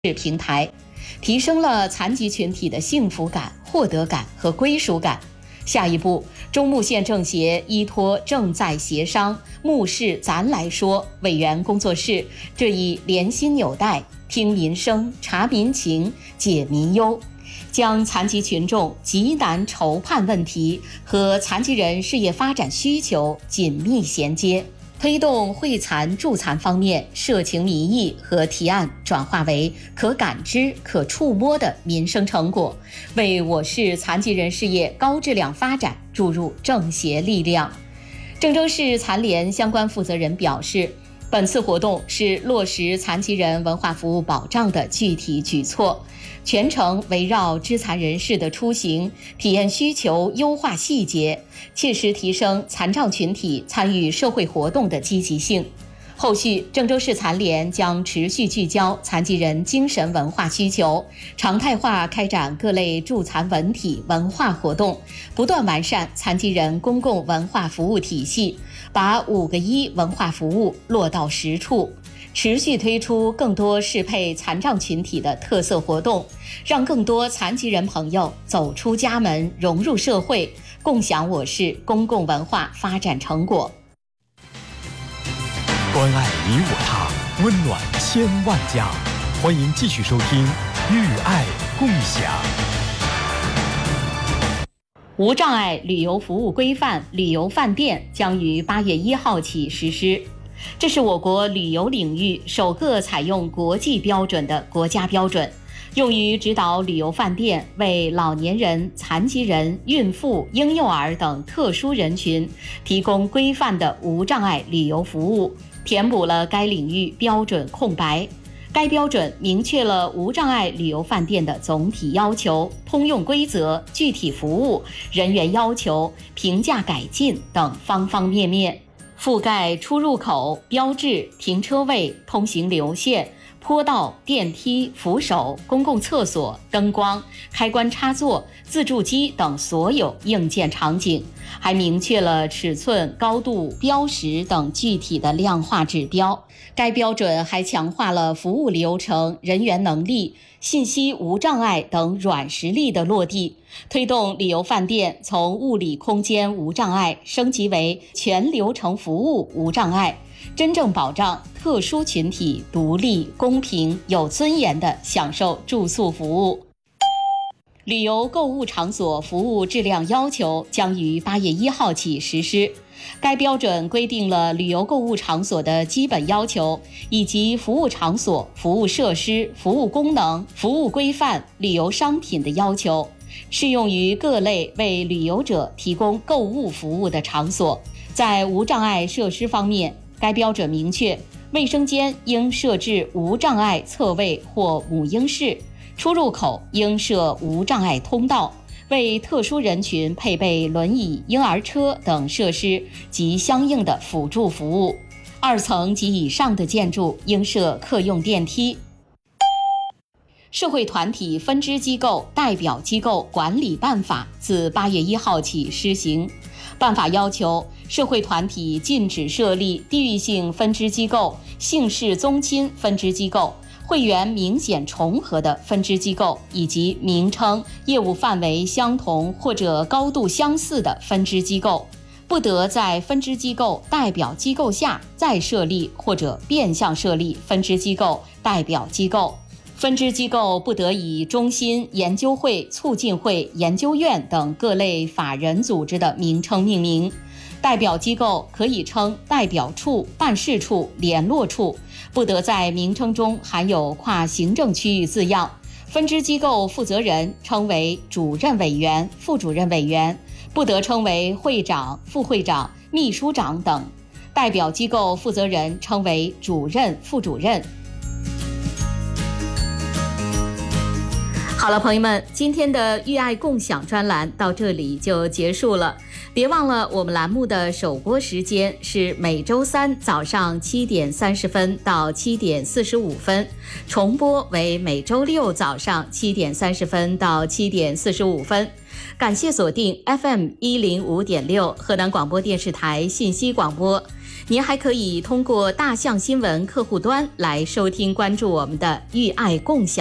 平台，提升了残疾群体的幸福感、获得感和归属感。下一步，中牟县政协依托正在协商目视咱来说委员工作室这一连心纽带，听民生、察民情、解民忧，将残疾群众急难愁盼问题和残疾人事业发展需求紧密衔接，推动惠残助残方面社情民意和提案转化为可感知、可触摸的民生成果，为我市残疾人事业高质量发展注入政协力量。郑州市残联相关负责人表示，本次活动是落实残疾人文化服务保障的具体举措，全程围绕肢残人士的出行体验需求优化细节，切实提升残障群体参与社会活动的积极性。后续，郑州市残联将持续聚焦残疾人精神文化需求，常态化开展各类助残文体文化活动，不断完善残疾人公共文化服务体系，把5个1文化服务落到实处，持续推出更多适配残障群体的特色活动，让更多残疾人朋友走出家门，融入社会，共享我市公共文化发展成果。 关爱你我他，温暖千万家。欢迎继续收听寓爱共享。 无障碍旅游服务规范旅游饭店将于8月1号起实施，这是我国旅游领域首个采用国际标准的国家标准，用于指导旅游饭店为老年人、残疾人、孕妇、婴幼儿等特殊人群提供规范的无障碍旅游服务，填补了该领域标准空白。该标准明确了无障碍旅游饭店的总体要求、通用规则、具体服务、人员要求、评价改进等方方面面，覆盖出入口、标志、停车位、通行流线、坡道、电梯、扶手、公共厕所、灯光、开关插座、自助机等所有硬件场景，还明确了尺寸、高度、标识等具体的量化指标。该标准还强化了服务流程、人员能力、信息无障碍等软实力的落地，推动旅游饭店从物理空间无障碍升级为全流程服务无障碍，真正保障特殊群体独立、公平、有尊严地享受住宿服务。旅游购物场所服务质量要求将于8月1号起实施。该标准规定了旅游购物场所的基本要求，以及服务场所、服务设施、服务功能、服务规范、旅游商品的要求，适用于各类为旅游者提供购物服务的场所。在无障碍设施方面，该标准明确，卫生间应设置无障碍侧位或母婴室，出入口应设无障碍通道，为特殊人群配备轮椅、婴儿车等设施及相应的辅助服务。2层及以上的建筑应设客用电梯。社会团体分支机构代表机构管理办法自8月1号起施行。办法要求，社会团体禁止设立地域性分支机构、姓氏宗亲分支机构、会员明显重合的分支机构，以及名称、业务范围相同或者高度相似的分支机构，不得在分支机构代表机构下再设立或者变相设立分支机构代表机构。分支机构不得以中心、研究会、促进会、研究院等各类法人组织的名称命名。代表机构可以称代表处、办事处、联络处，不得在名称中含有跨行政区域字样。分支机构负责人称为主任委员、副主任委员，不得称为会长、副会长、秘书长等。代表机构负责人称为主任、副主任。好了，朋友们，今天的寓爱共享专栏到这里就结束了。别忘了，我们栏目的首播时间是每周3早上7点30分到7点45分，重播为每周6早上7点30分到7点45分。感谢锁定 FM105.6 河南广播电视台信息广播。 您还可以通过大象新闻客户端来收听关注我们的“寓爱共享”。